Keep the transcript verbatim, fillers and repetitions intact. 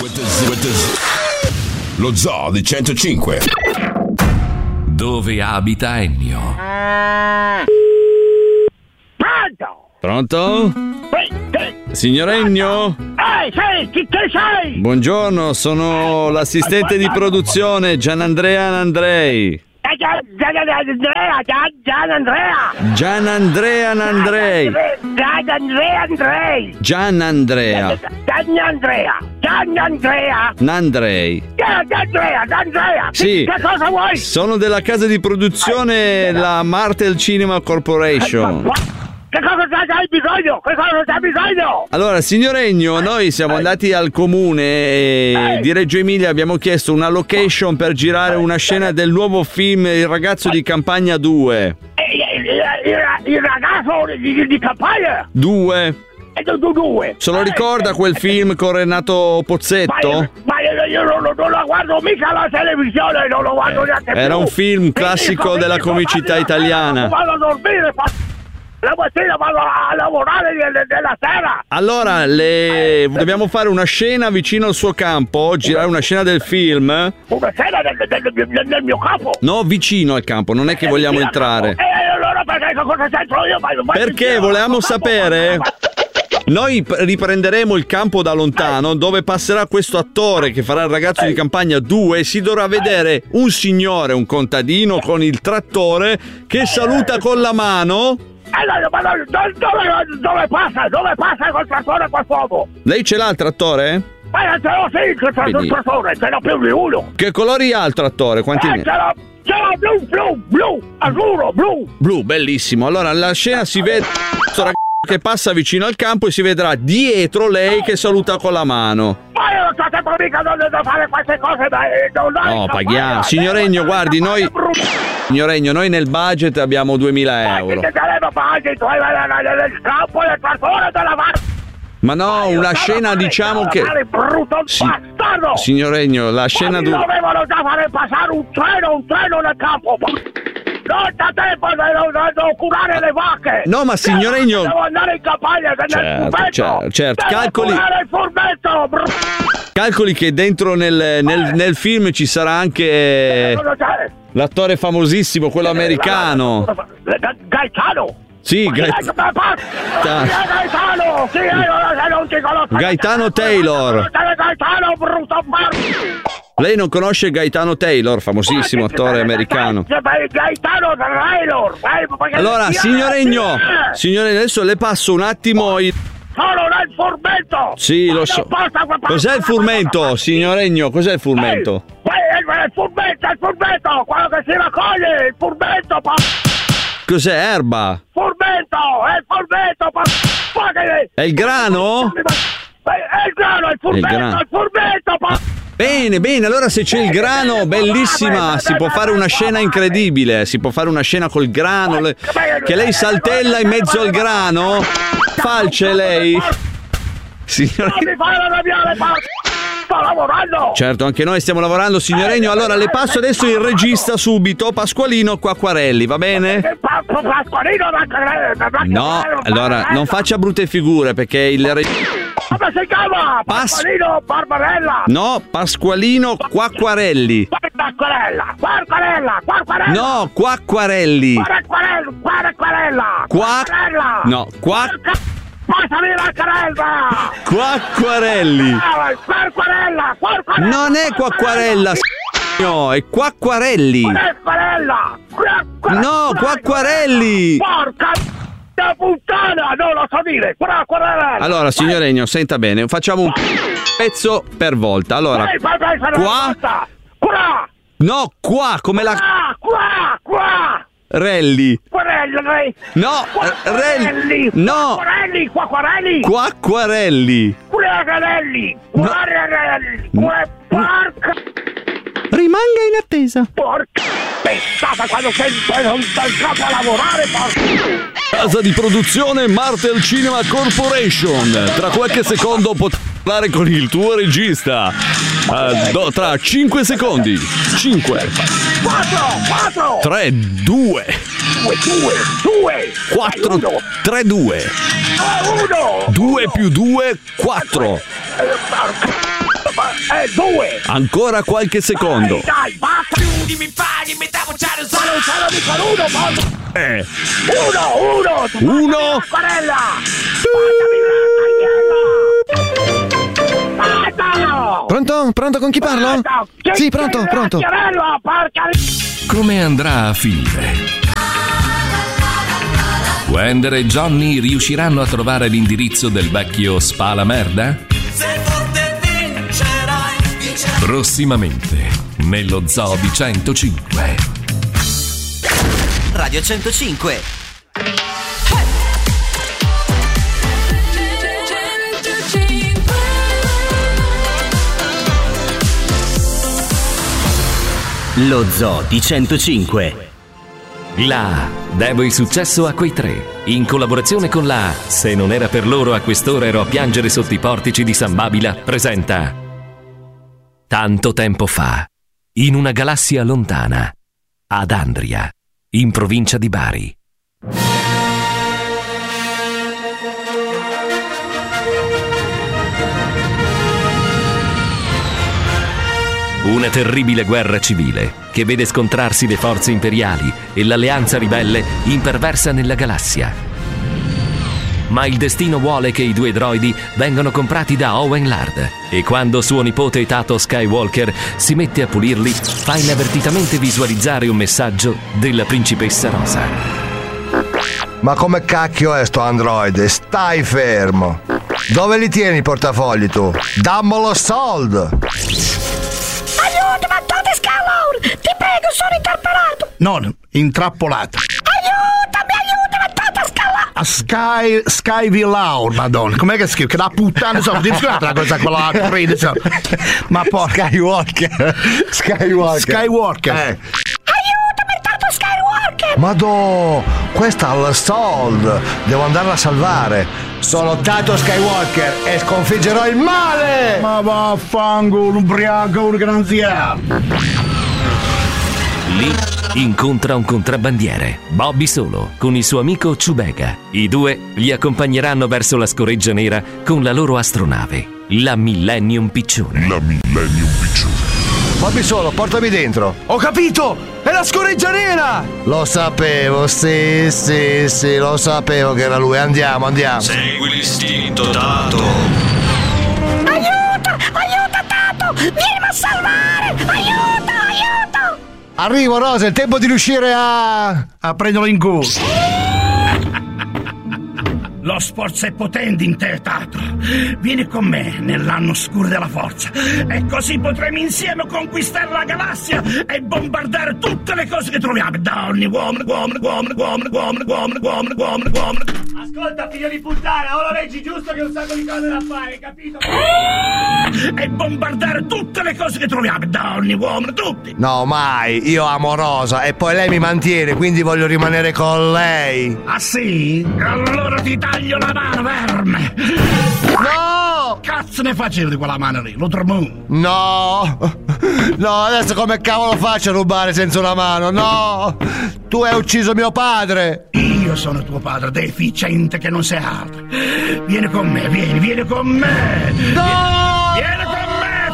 Lo Zoo di centocinque. Dove abita Ennio? Pronto? Pronto? Sì, sì. Signor Ennio? Ehi, sei, chi, chi sei? Buongiorno, sono l'assistente di produzione Gianandrea Nandrei. Gianandrea, Gianandrea. Gianandrea Nandrei. Gianandrea Andrei. Gianandrea. Gianandrea. Gianandrea. Nandrei. Gianandrea, Gianandrea. Sì. Che cosa vuoi? Sono della casa di produzione, la Martel Cinema Corporation. Che cosa hai bisogno? Che cosa hai bisogno? Allora, signor Ennio, noi siamo andati al comune e di Reggio Emilia abbiamo chiesto una location per girare una scena del nuovo film Il ragazzo di campagna due. Il, il, il, il ragazzo di, di campagna? Due. Due. Se lo ricorda quel film con Renato Pozzetto? Ma io, io non, non lo guardo mica la televisione, non lo guardo neanche più. Era un film classico della comicità italiana. Vado a dormire, la mattina vado a lavorare della sera. Allora, le... dobbiamo fare una scena vicino al suo campo, girare una scena del film. Una scena del, del, del, del mio campo? No, vicino al campo, non è che vogliamo entrare. E allora perché cosa c'entro io? Perché volevamo sapere... Noi riprenderemo il campo da lontano dove passerà questo attore che farà il ragazzo di campagna due e si dovrà vedere un signore, un contadino con il trattore che saluta con la mano. Allora, ma dove, dove, dove passa? Dove passa col trattore quest'uomo? Lei ce l'ha il trattore? Ma ce l'ho sì, il trattore, ce l'ho più di uno. Che colori ha il trattore? Quanti eh, ne? Ce l'ho, ce l'ho blu, blu, blu, azzurro, blu. Blu, bellissimo. Allora, la scena si vede questo ragazzo che passa vicino al campo e si vedrà dietro lei che saluta con la mano. Ma io non c'ho tempo mica da fare queste cose, ma non ho. No, paghiamo. Signor Ennio, guardi, noi... Signor Ennio, noi nel budget abbiamo duemila euro. Ma no, una scena diciamo che... Si... Signor Ennio, la scena... Ma mi dovevano già fare passare un treno, un treno nel campo. Non c'è tempo di curare le vacche. No, ma signor Ennio... Devo andare in campagna nel fumetto. Certo, certo. Calcoli... il fumetto. Calcoli che dentro nel, nel, nel film ci sarà anche... L'attore famosissimo, quello americano. Gaetano. Sì, Gaetano. Gaetano. Sì, non ti conosco. Gaetano Taylor. Gaetano, brutto Lei non conosce Gaetano Taylor, famosissimo attore americano. Gaetano Taylor. Allora, signor Ennio, signor Ennio, adesso le passo un attimo il... Sono nel furmento. Sì, lo so. Cos'è il furmento, signor Ennio? Cos'è il furmento? Il furmento, il furmento, quello che si raccoglie, il furmento. Cos'è, erba? Furmento, è il furmento. È il grano? È il grano, è il furmento, il furmento. Bene, bene, allora se c'è il grano, bellissima, si può fare una scena incredibile, si può fare una scena col grano, le... che lei saltella in mezzo al grano, falce lei. Signor... Sto lavorando! Certo, anche noi stiamo lavorando, signor Ennio. Allora le passo adesso il regista subito, Pasqualino Quacquarelli, va bene? Pasqualino No, allora non faccia brutte figure perché il regista... Come si chiama? Pasqualino Barbarella! No, Pasqualino Quacquarelli. Quacquarella, Quacquarella, Quacquarella! No, Quacquarelli. Quacquarella, Quacquarella! Quacquarella! No, Quac... Passami la carella! Quacquarelli! Quacquarella! Quacquarella! Non è Quacquarella, no, è Quacquarelli! Quacquarella! No, Quacquarelli! Porca puttana! Non lo so dire! Quacquarella! Allora, signor Ennio, senta bene, facciamo un pezzo per volta. Allora, qua... Qua! No, qua, come la... Qua! Qua! Relli. Quacquarelli. No, Relli. No. Quacquarelli, Quacquarelli. Quacquarelli. Quacquarelli. Quacquarelli. Porca. Rimanga in attesa. Porca pensata quando sei dal capo a lavorare, porca. Casa di produzione Martel Cinema Corporation. Tra qualche secondo potrai parlare con il tuo regista. Uh, do, tra cinque secondi. cinque. quattro. quattro. tre, due. due. due. quattro. tre, due. uno. due più due, quattro. tre, due. Ancora qualche secondo. Dai, dai, basta. Sono, sono mica uno, basta. Eh. Uno, uno. Uno. Acquarella. Basta. Pronto? Pronto, con chi parlo? Basta. Sì, pronto, pronto. Acquarella, porca. Come andrà a finire? Wender e Johnny riusciranno a trovare l'indirizzo del vecchio Spala Merda? Prossimamente nello Zoo di centocinque. Radio centocinque. Lo Zoo di centocinque. La Devo il successo a quei tre, in collaborazione con la Se non era per loro a quest'ora ero a piangere sotto i portici di San Babila, presenta Tanto tempo fa, in una galassia lontana, ad Andria, in provincia di Bari. Una terribile guerra civile che vede scontrarsi le forze imperiali e l'alleanza ribelle imperversa nella galassia. Ma il destino vuole che i due droidi vengano comprati da Owen Lard e quando suo nipote Tato Skywalker si mette a pulirli, fa inavvertitamente visualizzare un messaggio della principessa Rosa. Ma come cacchio è sto androide? Stai fermo! Dove li tieni i portafogli tu? Dammelo soldo! Aiutami, Tata Skywalker! Ti prego, sono interpellato! Non, intrappolato. Aiutami, aiutami, Tata Skywalker! A Sky Sky Villaur, madonna, com'è che scrive? Che la puttana, insomma, ti scusate la cosa quella crede, insomma. Ma porca Skywalker! Skywalker! Skywalker! Eh. Aiutami, Tata Skywalker! Madò, questa ha il sold! Devo andarla a salvare! Sono Tato Skywalker e sconfiggerò il male! Ma vaffanculo, ubriaco, un granziano! Lì incontra un contrabbandiere, Bobby Solo, con il suo amico Chewbacca. I due gli accompagneranno verso la scoreggia nera con la loro astronave, la Millennium Piccione. La Millennium Piccione. Bobby Solo, portami dentro! Ho capito! È la scoreggia nera! Lo sapevo, sì, sì, sì, lo sapevo che era lui. Andiamo, andiamo. Segui l'istinto, Tato. Aiuto! Aiuto, Tato! Vieni a salvare! Aiuto! Aiuto! Arrivo, Rosa, è il tempo di riuscire a... A prenderlo in culo. Lo sforzo è potente in te, Tato. Vieni con me nell'anno oscuro della forza e così potremo insieme conquistare la galassia e bombardare tutte le cose che troviamo. Donne, uomini, uomini, uomini, uomini, uomini, uomini, uomini, uomini, uomini. Ascolta, figlio di puttana, ora leggi giusto che ho un sacco di cose da fare, capito? E bombardare tutte le cose che troviamo. Donne, uomini, tutti. No, mai. Io amo Rosa e poi lei mi mantiene, quindi voglio rimanere con lei. Ah sì? Allora ti taglio la mano, verme! No! Cazzo ne facevo di quella mano lì? Lo tremò? No! No, adesso come cavolo faccio a rubare senza una mano? No! Tu hai ucciso mio padre! Io sono tuo padre, deficiente che non sei altro. Vieni con me, vieni, vieni con me! No! Vieni, vieni